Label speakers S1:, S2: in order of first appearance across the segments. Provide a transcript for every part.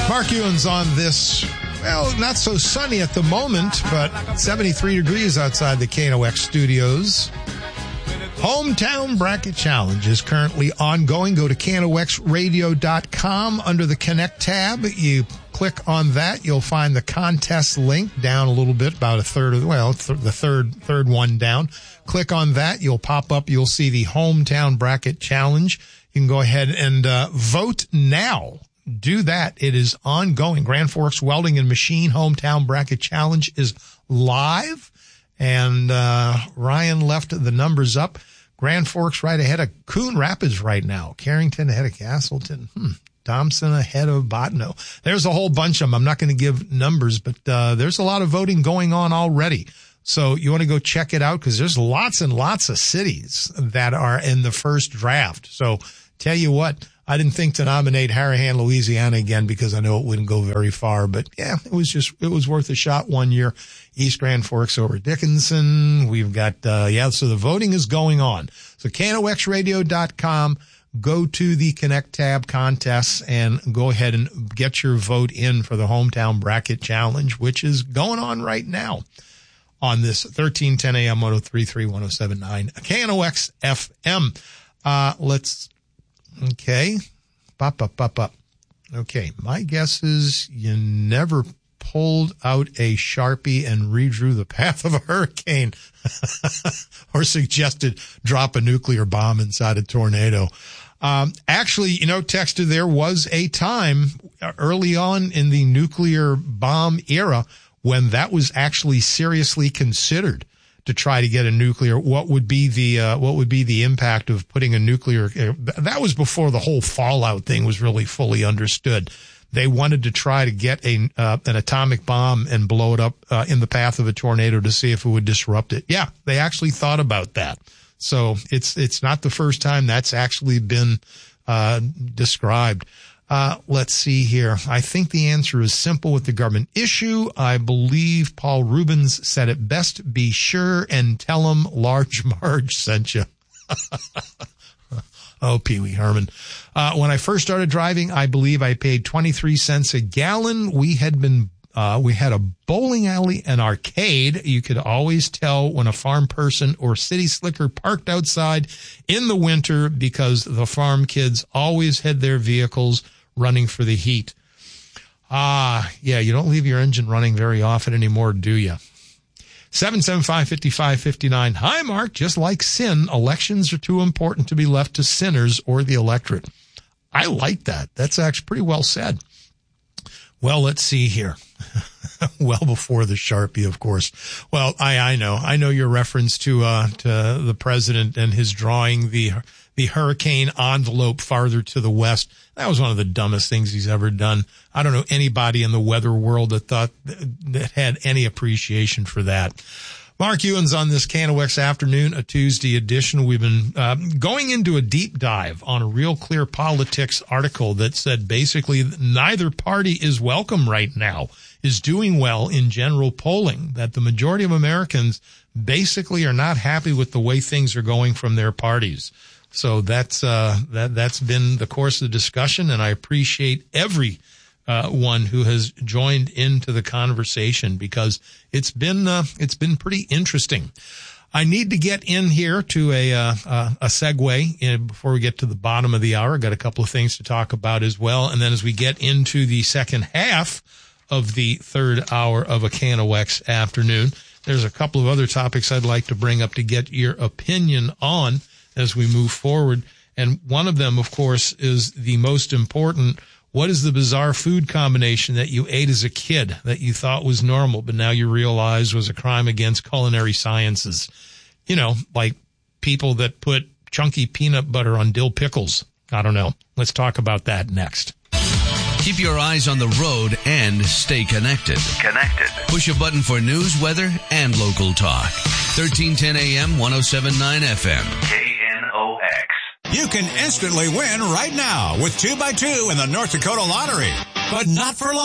S1: Mark Ewens on this, well, not so sunny at the moment, but 73 degrees outside the KNOX studios. Hometown Bracket Challenge is currently ongoing. Go to KNOXradio.com under the Connect tab. You click on that. You'll find the contest link down a little bit, about a third of, the third one down. Click on that. You'll pop up. You'll see the Hometown Bracket Challenge. You can go ahead and vote now. Do that. It is ongoing. Grand Forks Welding and Machine Hometown Bracket Challenge is live. And Ryan left the numbers up. Grand Forks right ahead of Coon Rapids right now. Carrington ahead of Castleton. Thompson ahead of Bottineau. There's a whole bunch of them. I'm not going to give numbers, but there's a lot of voting going on already. So you want to go check it out because there's lots and lots of cities that are in the first draft. So tell you what, I didn't think to nominate Harahan, Louisiana again because I know it wouldn't go very far. But yeah, it was worth a shot one year. East Grand Forks over Dickinson. We've got, so the voting is going on. So KNOXradio.com, go to the Connect tab contests and go ahead and get your vote in for the Hometown Bracket Challenge, which is going on right now on this 1310 AM 1033 1079 KNOX FM. Okay. Pop. Okay. My guess is you never pulled out a Sharpie and redrew the path of a hurricane or suggested drop a nuclear bomb inside a tornado. Actually, Texter, there was a time early on in the nuclear bomb era when that was actually seriously considered to try to get a nuclear. What would be the impact of putting a nuclear? That was before the whole fallout thing was really fully understood. They wanted to try to get an atomic bomb and blow it up in the path of a tornado to see if it would disrupt it. Yeah, they actually thought about that. So it's not the first time that's actually been described. Let's see here. I think the answer is simple with the government issue. I believe Paul Rubens said it best. Be sure and tell him Large Marge sent you. Oh, Pee Wee Herman. When I first started driving, I believe I paid 23 cents a gallon. We had a bowling alley and arcade. You could always tell when a farm person or city slicker parked outside in the winter because the farm kids always had their vehicles running for the heat. Yeah, you don't leave your engine running very often anymore, do you? 775-5559. Hi, Mark. Just like sin, elections are too important to be left to sinners or the electorate. I like that. That's actually pretty well said. Well, let's see here. Well before the Sharpie, of course. Well, I know your reference to the president and his drawing the hurricane envelope farther to the west. That was one of the dumbest things he's ever done. I don't know anybody in the weather world that had any appreciation for that. Mark Ewens on this KNOX afternoon, a Tuesday edition. We've been going into a deep dive on a Real Clear Politics article that said basically neither party is welcome right now, is doing well in general polling, that the majority of Americans basically are not happy with the way things are going from their parties. So that's been the course of the discussion, and I appreciate every one who has joined into the conversation because it's been pretty interesting. I need to get in here to a segue before we get to the bottom of the hour. I got a couple of things to talk about as well, and then as we get into the second half of the third hour of a KNOX afternoon, there's a couple of other topics I'd like to bring up to get your opinion on as we move forward. And one of them, of course, is the most important. What is the bizarre food combination that you ate as a kid that you thought was normal, but now you realize was a crime against culinary sciences? Like people that put chunky peanut butter on dill pickles. I don't know. Let's talk about that next.
S2: Keep your eyes on the road and stay connected. Push a button for news, weather, and local talk. 1310 AM, 1079 FM.
S3: KNOX.
S4: You can instantly win right now with 2x2 in the North Dakota Lottery. But not for long.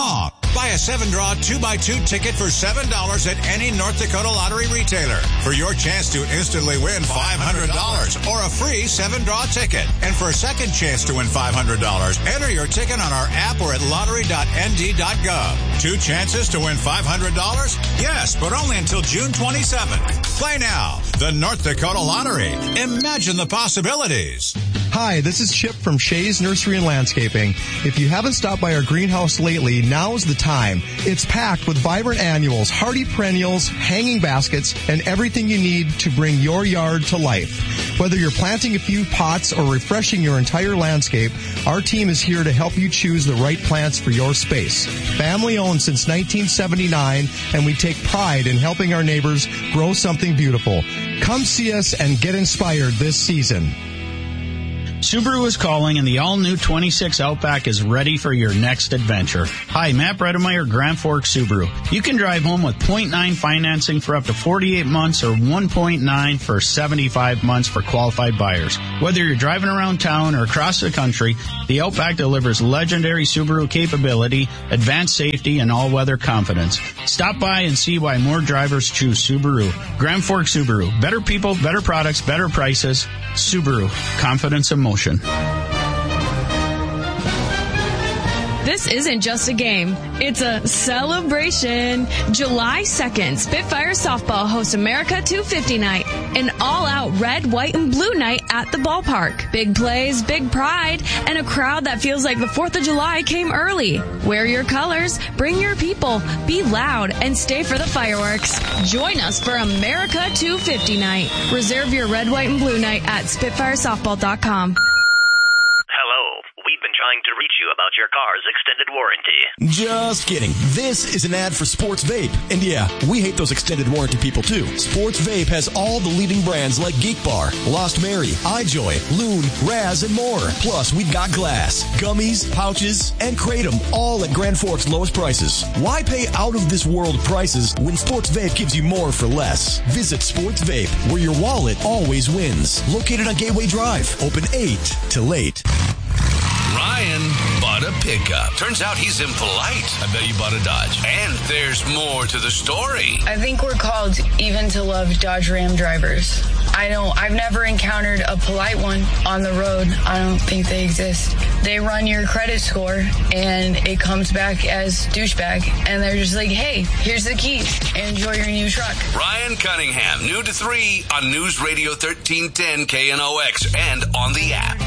S4: Buy a 7-draw 2x2 ticket for $7 at any North Dakota Lottery retailer for your chance to instantly win $500 or a free 7-draw ticket. And for a second chance to win $500, enter your ticket on our app or at lottery.nd.gov. 2 chances to win $500? Yes, but only until June 27th. Play now. The North Dakota Lottery. Imagine the possibilities.
S5: Hi, this is Chip from Shays Nursery and Landscaping. If you haven't stopped by our greenhouse lately, now's the time. It's packed with vibrant annuals, hardy perennials, hanging baskets, and everything you need to bring your yard to life. Whether you're planting a few pots or refreshing your entire landscape, our team is here to help you choose the right plants for your space. Family owned since 1979, and we take pride in helping our neighbors grow something beautiful. Come see us and get inspired this season.
S6: Subaru is calling, and the all-new 26 Outback is ready for your next adventure. Hi, Matt Bredemeyer, Grand Forks Subaru. You can drive home with 0.9 financing for up to 48 months or 1.9 for 75 months for qualified buyers. Whether you're driving around town or across the country, the Outback delivers legendary Subaru capability, advanced safety, and all-weather confidence. Stop by and see why more drivers choose Subaru. Grand Forks Subaru. Better people, better products, better prices. Subaru. Confidence and motion.
S7: This isn't just a game. It's a celebration. July 2nd, Spitfire Softball hosts America 250 Night, an all-out red, white, and blue night at the ballpark. Big plays, big pride, and a crowd that feels like the 4th of July came early. Wear your colors, bring your people, be loud, and stay for the fireworks. Join us for America 250 Night. Reserve your red, white, and blue night at SpitfireSoftball.com.
S3: Hello. We've been trying to reach you about your car's extended warranty.
S8: Just kidding. This is an ad for Sports Vape. And yeah, we hate those extended warranty people too. Sports Vape has all the leading brands like Geek Bar, Lost Mary, iJoy, Loon, Raz, and more. Plus, we've got glass, gummies, pouches, and Kratom, all at Grand Forks' lowest prices. Why pay out-of-this-world prices when Sports Vape gives you more for less? Visit Sports Vape, where your wallet always wins. Located on Gateway Drive. Open 8 till late.
S2: Ryan bought a pickup. Turns out he's impolite. I bet you bought a Dodge. And there's more to the story.
S9: I think we're called even to love Dodge Ram drivers. I've never encountered a polite one on the road. I don't think they exist. They run your credit score and it comes back as douchebag. And they're just like, hey, here's the key. Enjoy your new truck.
S2: Ryan Cunningham, new to 3 on News Radio 1310 KNOX and on the app.